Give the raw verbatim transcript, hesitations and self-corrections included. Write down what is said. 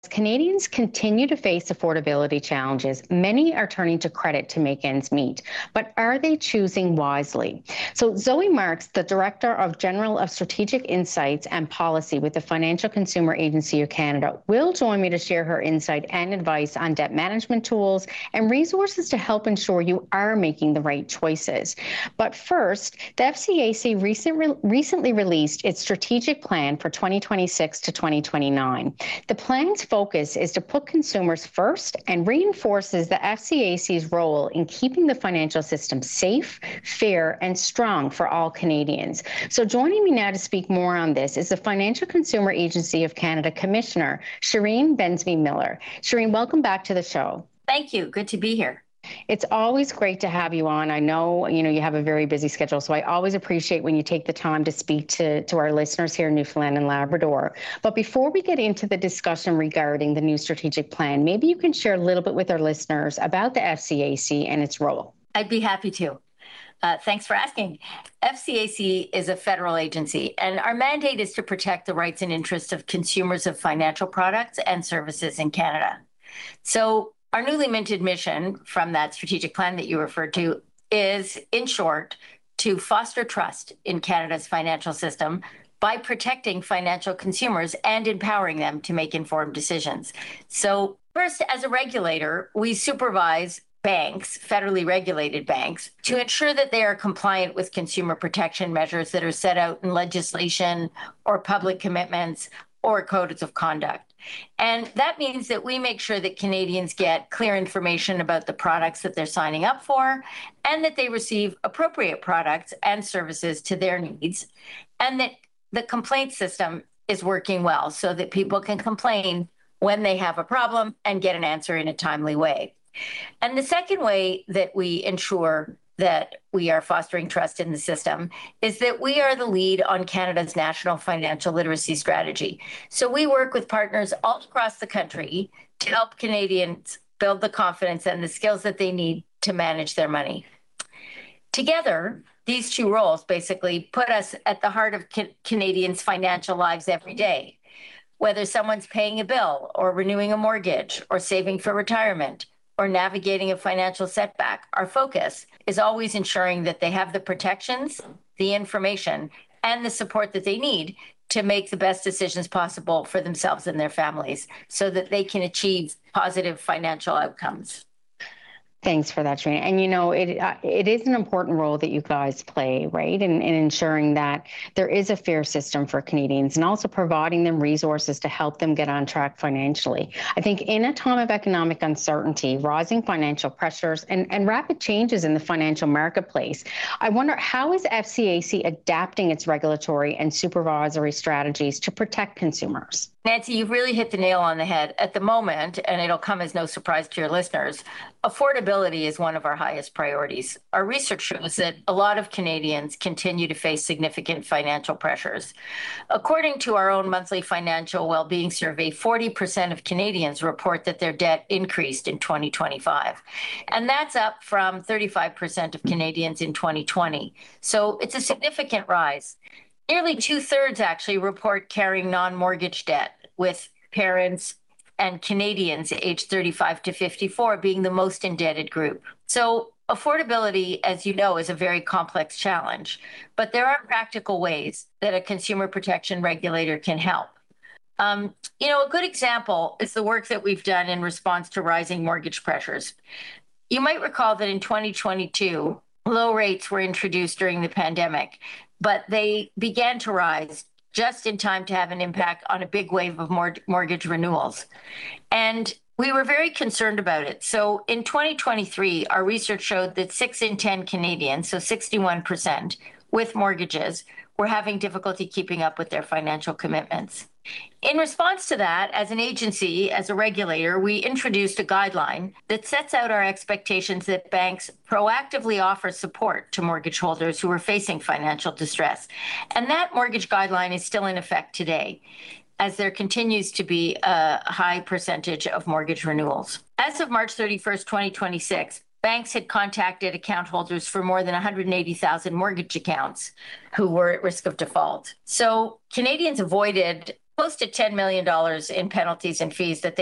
Canadians continue to face affordability challenges, many are turning to credit to make ends meet. But are they choosing wisely? So Zoe Marks, the Director of General of Strategic Insights and Policy with the Financial Consumer Agency of Canada, will join me to share her insight and advice on debt management tools and resources to help ensure you are making the right choices. But first, the F C A C recent re- recently released its strategic plan for twenty twenty-six to twenty twenty-nine. The plan's focus is to put consumers first and reinforces the F C A C's role in keeping the financial system safe, fair, and strong for all Canadians. So joining me now to speak more on this is the Financial Consumer Agency of Canada Commissioner, Shireen Bensby-Miller. Shireen, welcome back to the show. Thank you. Good to be here. It's always great to have you on. I know, you know, you have a very busy schedule, so I always appreciate when you take the time to speak to, to our listeners here in Newfoundland and Labrador. But before we get into the discussion regarding the new strategic plan, maybe you can share a little bit with our listeners about the F C A C and its role. I'd be happy to. Uh, thanks for asking. F C A C is a federal agency, and our mandate is to protect the rights and interests of consumers of financial products and services in Canada. So our newly minted mission from that strategic plan that you referred to is, in short, to foster trust in Canada's financial system by protecting financial consumers and empowering them to make informed decisions. So first, as a regulator, we supervise banks, federally regulated banks, to ensure that they are compliant with consumer protection measures that are set out in legislation or public commitments or codes of conduct. And that means that we make sure that Canadians get clear information about the products that they're signing up for and that they receive appropriate products and services to their needs, and that the complaint system is working well so that people can complain when they have a problem and get an answer in a timely way. And the second way that we ensure that we are fostering trust in the system is that we are the lead on Canada's national financial literacy strategy. So we work with partners all across the country to help Canadians build the confidence and the skills that they need to manage their money. Together, these two roles basically put us at the heart of ca- Canadians' financial lives every day. Whether someone's paying a bill or renewing a mortgage or saving for retirement, or navigating a financial setback, our focus is always ensuring that they have the protections, the information, and the support that they need to make the best decisions possible for themselves and their families so that they can achieve positive financial outcomes. Thanks for that, Shireen. And, you know, it uh, it is an important role that you guys play, right, in, in ensuring that there is a fair system for Canadians and also providing them resources to help them get on track financially. I think in a time of economic uncertainty, rising financial pressures, and, and rapid changes in the financial marketplace, I wonder, how is F C A C adapting its regulatory and supervisory strategies to protect consumers? Nancy, you've really hit the nail on the head. At the moment, and it'll come as no surprise to your listeners, affordability is one of our highest priorities. Our research shows that a lot of Canadians continue to face significant financial pressures. According to our own monthly financial well-being survey, forty percent of Canadians report that their debt increased in twenty twenty-five. And that's up from thirty-five percent of Canadians in twenty twenty. So it's a significant rise. Nearly two-thirds actually report carrying non-mortgage debt, with parents and Canadians aged thirty-five to fifty-four being the most indebted group. So affordability, as you know, is a very complex challenge, but there are practical ways that a consumer protection regulator can help. Um, you know, a good example is the work that we've done in response to rising mortgage pressures. You might recall that in twenty twenty-two, low rates were introduced during the pandemic, but they began to rise just in time to have an impact on a big wave of mor- mortgage renewals. And we were very concerned about it. So in twenty twenty-three, our research showed that six in ten Canadians, so sixty-one percent, with mortgages were having difficulty keeping up with their financial commitments. In response to that, as an agency, as a regulator, we introduced a guideline that sets out our expectations that banks proactively offer support to mortgage holders who are facing financial distress. And that mortgage guideline is still in effect today, as there continues to be a high percentage of mortgage renewals. As of March thirty-first, twenty twenty-six, banks had contacted account holders for more than one hundred eighty thousand mortgage accounts who were at risk of default. So Canadians avoided close to ten million dollars in penalties and fees that they